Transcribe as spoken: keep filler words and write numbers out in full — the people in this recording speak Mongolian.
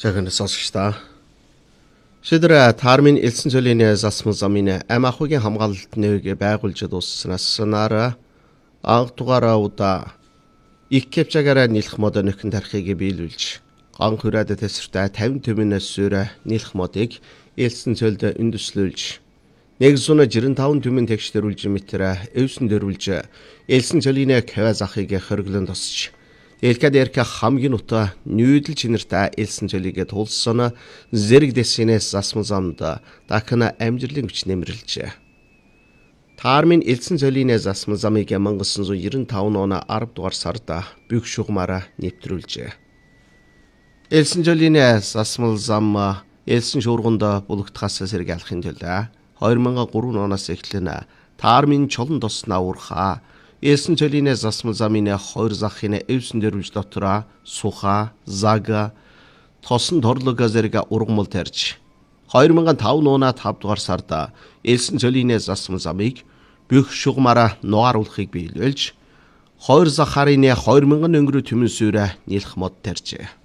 Жагнас сонсогчдаа. Шийдвэр Таармын элсэн цөлийн засмал замын ам ахуйгийн хамгаалалт нэрийг байгуулж дусснаас санаараа анх дугаараа удаа их кепчагаараа нийлэх мод нөхөн тархийг биелүүлж анх хүрээд тесртэ тавин төмнөөс сүрэ нийлэх модыг элсэн цөлд өндөслүүлж нэг зуна жирэн таван төмөн тэгшдэрүүлж мэтрэ эвсэн дөрвүүлж элсэн цөлийн кава захыг хөрглөн тосч Элкад эрkä хамгийн утга нүүдэл чинэртэй элсэн цөлийгээ тулсан зэрэг дэсинээс засмал замд дахна амжилтын хүч нэмэрлжээ. Таармын элсэн цөлийн засмал замыг 천ix ninety-five оны ten дугаар сард бүх шугамаараа нэвтрүүлжээ. Элсэн цөлийн засмал зам элсэн шуурганд булагдахаас сэргийлэхин тулд two thousand three оноос эхлэн Таармын чулан туснаа уурхаа Элсэн цөлийн засмал замын хоёр захын эвсэн дөрвж дотроо суха, зага, тосон торлог зэрэг ургамал тарьж two thousand five оны five дугаар сард элсэн цөлийн засмал замыг бүх шугамаараа нугааруулахыг биелүүлж хоёр захарын two thousand өнгөрөө төмөн сүрэ нийлэх мод тарьжээ.